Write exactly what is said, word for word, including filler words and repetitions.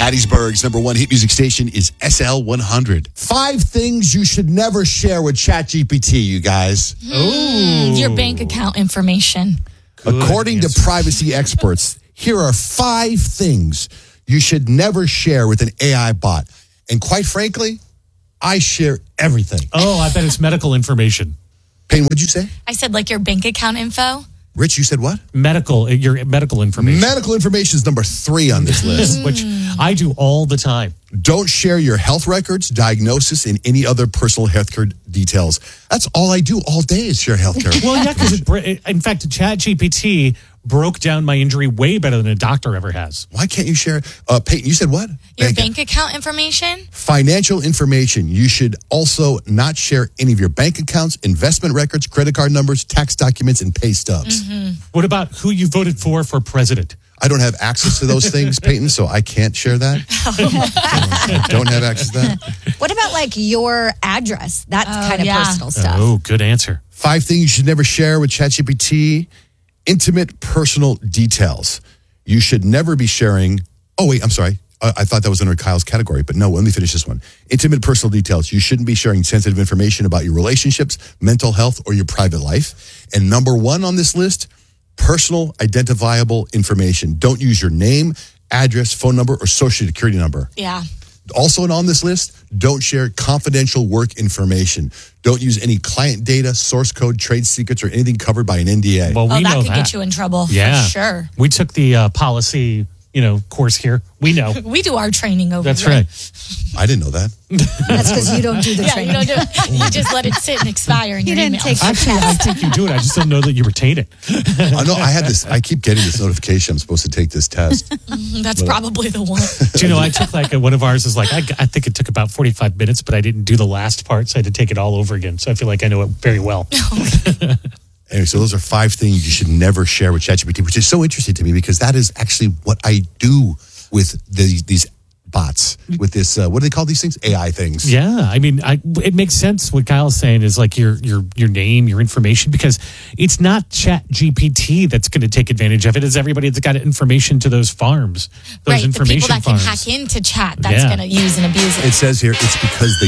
Hattiesburg's number one hit music station is S L one hundred. Five things you should never share with ChatGPT, you guys. Mm, your bank account information. Good According answer. to privacy experts, here are five things you should never share with an A I bot. And quite frankly, I share everything. Oh, I bet it's medical information. Payne, what'd you say? I said like your bank account info. Rich, you said what? Medical, your medical information. Medical information is number three on this list. Which I do all the time. Don't share your health records, diagnosis, and any other personal healthcare details. That's all I do all day is share healthcare. Well, yeah, because in fact, ChatGPT broke down my injury way better than a doctor ever has. Why can't you share? Uh, Peyton, you said what? Your bank, bank account information? Financial information. You should also not share any of your bank accounts, investment records, credit card numbers, tax documents, and pay stubs. Mm-hmm. What about who you voted for for president? I don't have access to those things, Peyton, so I can't share that. I don't have access to that. What about like your address? That's Oh, kind of yeah. personal stuff. Oh, good answer. Five things you should never share with ChatGPT. Intimate personal details. You should never be sharing. Oh, wait, I'm sorry. I, I thought that was under Kyle's category, but no, let me finish this one. Intimate personal details. You shouldn't be sharing sensitive information about your relationships, mental health, or your private life. And number one on this list, personal identifiable information. Don't use your name, address, phone number, or social security number. Yeah. Also on this list, don't share confidential work information. Don't use any client data, source code, trade secrets, or anything covered by an N D A. Well, we oh, that know could that. get you in trouble Yeah. for sure. We took the uh, policy, you know, course here. We know. We do our training over That's here. right. I didn't know that. That's because you don't do the Yeah, training. you don't do it. You just let it sit and expire in You your didn't email. take the Actually, I test. think you do it. I just don't know that you retain it. I know I had this. I keep getting this notification. I'm supposed to take this test. That's probably the one. Do you know, I took like a, one of ours is like, I, I think it took about forty-five minutes, but I didn't do the last part, so I had to take it all over again. So I feel like I know it very well. Anyway, so those are five things you should never share with ChatGPT, which is so interesting to me because that is actually what I do with the, these bots, with this, uh, what do they call these things? A I things. Yeah, I mean, I, it makes sense what Kyle's saying is like your your your name, your information, because it's not Chat G P T that's going to take advantage of it. It's everybody that's got information to those farms, those Right, the information people that farms. can hack into chat that's Yeah. going to use and abuse it. It says here it's because they